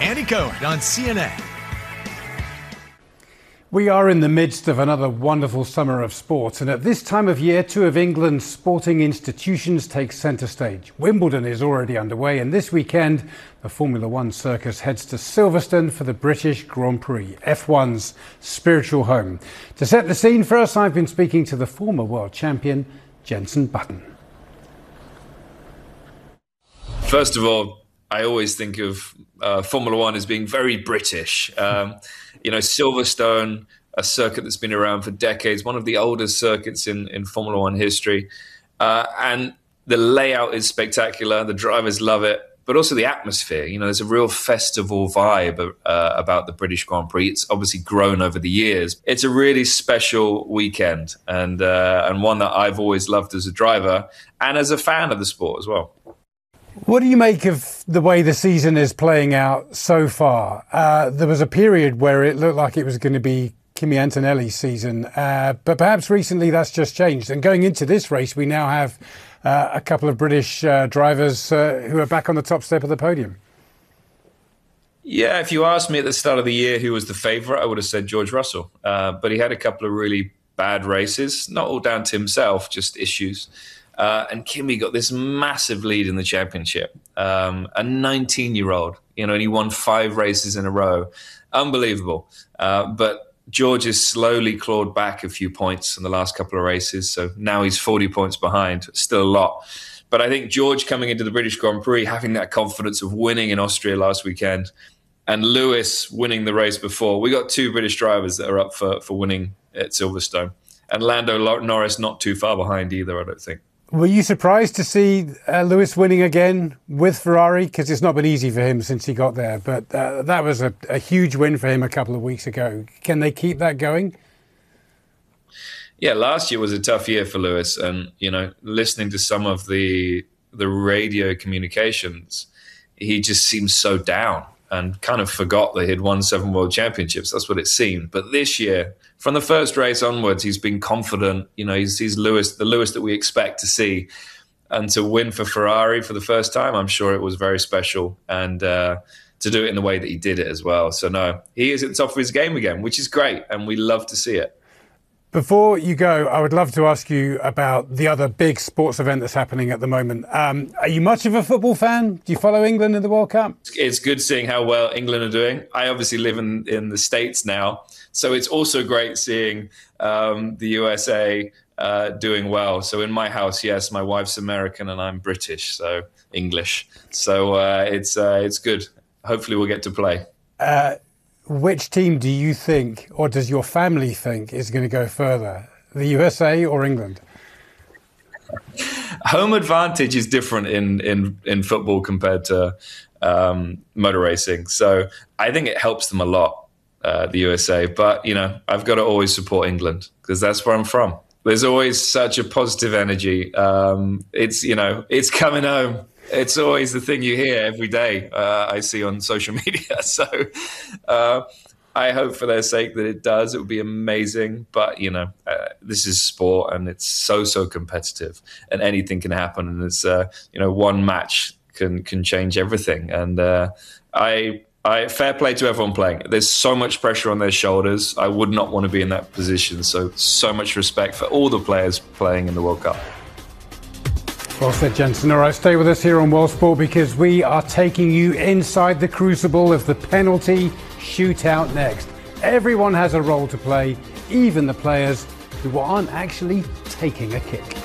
Andy Cohen on CNN. We are in the midst of another wonderful summer of sport, and at this time of year, two of England's sporting institutions take centre stage. Wimbledon is already underway, and this weekend, the Formula One circus heads to Silverstone for the British Grand Prix, F1's spiritual home. To set the scene for us, I've been speaking to the former world champion, Jenson Button. First of all, I always think of Formula One as being very British. Silverstone, a circuit that's been around for decades, one of the oldest circuits in Formula One history. And the layout is spectacular. The drivers love it, but also the atmosphere. There's a real festival vibe about the British Grand Prix. It's obviously grown over the years. It's a really special weekend and one that I've always loved as a driver and as a fan of the sport as well. What do you make of the way the season is playing out so far? There was a period where it looked like it was going to be Kimi Antonelli's season, but perhaps recently that's just changed. And going into this race, we now have a couple of British drivers who are back on the top step of the podium. Yeah, if you asked me at the start of the year who was the favourite, I would have said George Russell. But he had a couple of really bad races, not all down to himself, just issues. And Kimi got this massive lead in the championship. A 19-year-old, and he won 5 races in a row. Unbelievable. But George has slowly clawed back a few points in the last couple of races. So now he's 40 points behind. Still a lot. But I think George coming into the British Grand Prix, having that confidence of winning in Austria last weekend, and Lewis winning the race before. We got 2 British drivers that are up for winning at Silverstone. And Lando Norris not too far behind either, I don't think. Were you surprised to see Lewis winning again with Ferrari? Because it's not been easy for him since he got there. But that was a huge win for him a couple of weeks ago. Can they keep that going? Yeah, last year was a tough year for Lewis. And, listening to some of the radio communications, he just seemed so down and kind of forgot that he'd won 7 world championships. That's what it seemed. But this year, from the first race onwards, he's been confident. He's Lewis, the Lewis that we expect to see. And to win for Ferrari for the first time, I'm sure it was very special. And to do it in the way that he did it as well. So, no, he is at the top of his game again, which is great. And we love to see it. Before you go, I would love to ask you about the other big sports event that's happening at the moment. Are you much of a football fan? Do you follow England in the World Cup? It's good seeing how well England are doing. I obviously live in the States now, so it's also great seeing the USA doing well. So in my house, yes, my wife's American and I'm British, so English. So it's good. Hopefully we'll get to play. Which team do you think, or does your family think, is going to go further, the USA or England? Home advantage is different in football compared to motor racing. So I think it helps them a lot, the USA. But, I've got to always support England because that's where I'm from. There's always such a positive energy. It's coming home. It's always the thing you hear every day I see on social media. So I hope for their sake that it does. It would be amazing. But, this is sport and it's so competitive and anything can happen. And it's, one match can change everything. And fair play to everyone playing. There's so much pressure on their shoulders. I would not want to be in that position. So much respect for all the players playing in the World Cup. Well said, Jenson. All right, stay with us here on World Sport because we are taking you inside the crucible of the penalty shootout next. Everyone has a role to play, even the players who aren't actually taking a kick.